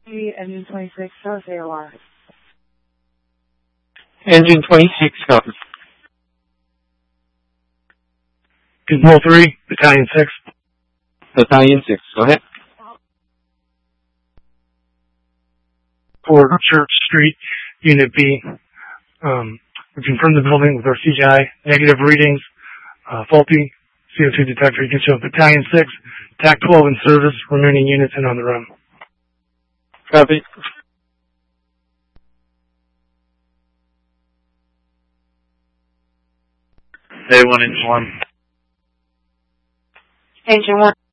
Engine 26, South AOR. Engine 26, copy. Gizmo 3, Battalion 6. Battalion 6, go ahead. For Church Street, Unit B. We confirmed the building with our CGI. Negative readings, faulty CO2 detector. You can show Battalion 6, TAC 12 in service, remaining units and on the run. Copy. A1, Engine 1. Engine 1.